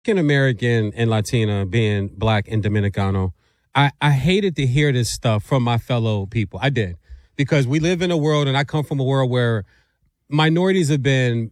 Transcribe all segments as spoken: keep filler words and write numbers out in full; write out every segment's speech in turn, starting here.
African American and Latina, being black and Dominicano, I, I hated to hear this stuff from my fellow people. I did. Because we live in a world, and I come from a world where minorities have been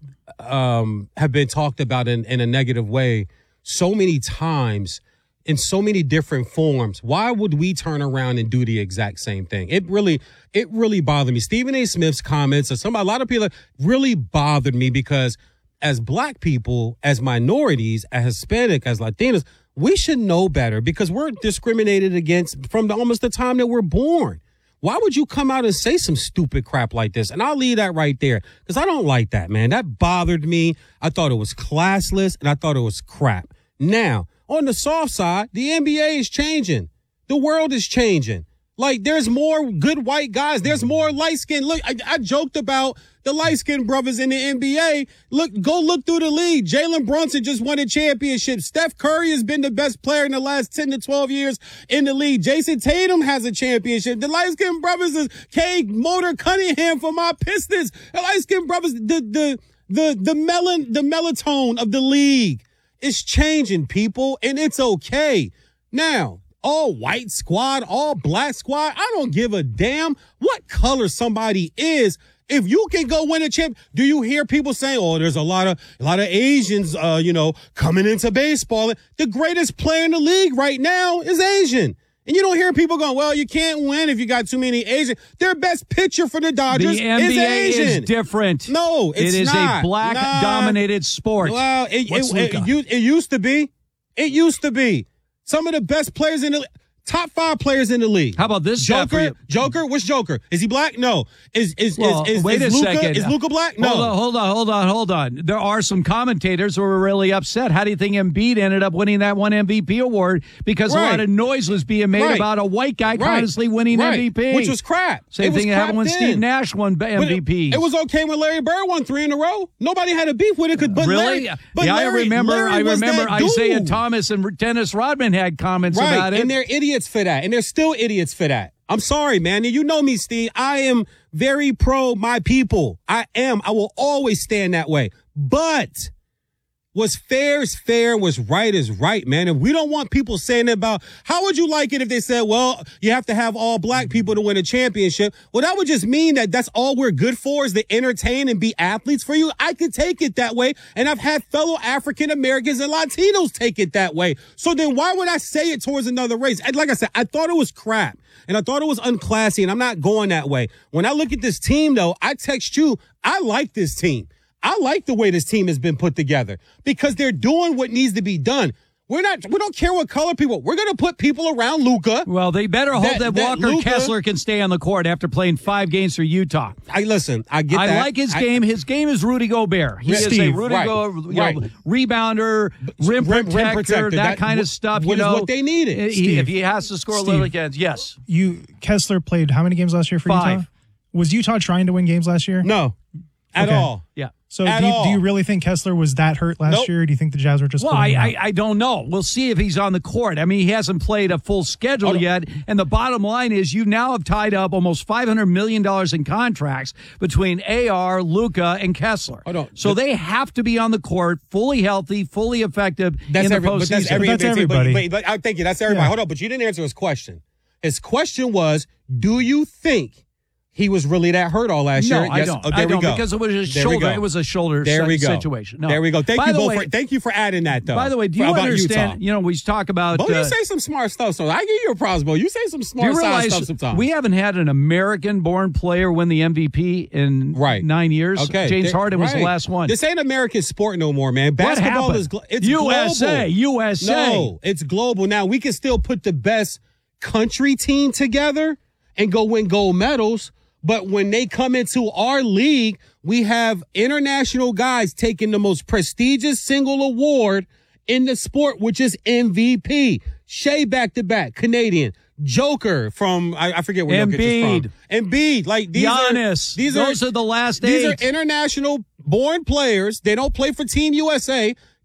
um, have been talked about in, in a negative way so many times in so many different forms. Why would we turn around and do the exact same thing? It really, it really bothered me. Stephen A. Smith's comments, or some a lot of people really bothered me because as black people, as minorities, as Hispanic, as Latinos, we should know better because we're discriminated against from the, almost the time that we're born. Why would you come out and say some stupid crap like this? And I'll leave that right there because I don't like that, man. That bothered me. I thought it was classless and I thought it was crap. Now, on the soft side, the N B A is changing. The world is changing. Like, there's more good white guys. There's more light-skinned. Look, I, I joked about the light-skinned brothers in the N B A. Look, go look through the league. Jalen Brunson just won a championship. Steph Curry has been the best player in the last ten to twelve years in the league. Jason Tatum has a championship. The light-skinned brothers is K. Motor Cunningham for my Pistons. The light-skinned brothers, the, the, the, the melon, the melatonin of the league is changing, people, and it's okay. Now, all white squad, all black squad, I don't give a damn what color somebody is. If you can go win a champ, do you hear people saying, "Oh, there's a lot of a lot of Asians, uh, you know, coming into baseball"? The greatest player in the league right now is Asian, and you don't hear people going, "Well, you can't win if you got too many Asians." Their best pitcher for the Dodgers the N B A is Asian. Is different. No, it's it is not. a black-dominated nah. sport. Well, it, it, it, it, it used to be. It used to be. Some of the best players in the top five players in the league. How about this? Joker? Joker? Which Joker? Is he black? No. Is is well, is, is, wait is a Luka, second. Is Luka black? No. Hold on, hold on, hold on, hold on. There are some commentators who were really upset. How do you think Embiid ended up winning that one M V P award? Because right. a lot of noise was being made right. about a white guy right. constantly winning right. M V P. Which was crap. Same it thing that happened when then. Steve Nash won M V Ps. It, it was okay when Larry Bird won three in a row. Nobody had a beef with it. But really? Larry, but yeah, Larry, I remember, Larry I remember Isaiah dude. Thomas and Dennis Rodman had comments right. about it. And they're idiots for that. And they're still idiots for that. I'm sorry, man. And you know me, Steve. I am very pro my people. I am. I will always stand that way. But what's fair is fair. What's right is right, man. And we don't want people saying about, how would you like it if they said, well, you have to have all black people to win a championship? Well, that would just mean that that's all we're good for is to entertain and be athletes for you. I could take it that way. And I've had fellow African Americans and Latinos take it that way. So then why would I say it towards another race? And like I said, I thought it was crap. And I thought it was unclassy, and I'm not going that way. When I look at this team, though, I text you, I like this team. I like the way this team has been put together because they're doing what needs to be done. We're not, we don't care what color people. We're going to put people around Luka. Well, they better hope that, that, that Walker Luka, Kessler can stay on the court after playing five games for Utah. I listen, I get I that. I like his I, game. His game is Rudy Gobert. He Steve, is a Rudy right, Gobert, right. know, rebounder, rim, rim, protector, rim protector, that, that kind of stuff. What you know, is what they needed. He, if he has to score Steve, a little against, yes. You Kessler played how many games last year for Five. Utah? Was Utah trying to win games last year? No, at okay. all. Yeah. So do you, do you really think Kessler was that hurt last nope. year, or do you think the Jazz were just Well, I, I I don't know. We'll see if he's on the court. I mean, he hasn't played a full schedule yet, and the bottom line is you now have tied up almost five hundred million dollars in contracts between A R, Luka, and Kessler. So they have to be on the court, fully healthy, fully effective that's in the every, postseason. But that's, every, but that's everybody. But, but, but, I thank you. That's everybody. Yeah. Hold on, but you didn't answer his question. His question was, do you think he was really that hurt all last no, year? I Yes. don't. Oh, there I we don't go. because it was a there shoulder. It was a shoulder there we go. situation. No. There we go. Thank By you the both. way, For, thank you for adding that, though. By the way, do you about understand? Utah. You know, we talk about. Bo, you uh, say some smart stuff. So I give you a props, Bo. You say some smart do you realize stuff sometimes. We haven't had an American-born player win the M V P in right. nine years. Okay. James they, Harden was right. the last one. This ain't American sport no more, man. Basketball what is glo- it's U S A, global. U S A. No, it's global. Now we can still put the best country team together and go win gold medals. But when they come into our league, we have international guys taking the most prestigious single award in the sport, which is M V P. Shea back-to-back, Canadian. Joker from, I, I forget where Jokic is from. Embiid. Like, these Giannis. are, these Those are, are the last These eight. are international born players. They don't play for Team U S A.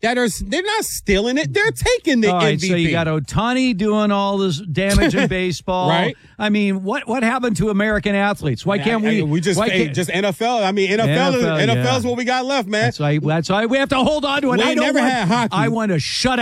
that are they're not stealing it; they're taking the all right, M V P. so you got Ohtani doing all this damage in baseball, right? I mean, what what happened to American athletes? Why can't we? I, I, we just why hey, can't, just N F L. I mean, N F L, N F L, is, N F L is yeah. what we got left, man. That's why. That's why we have to hold on to it. We I don't never want, had hockey. I want to shut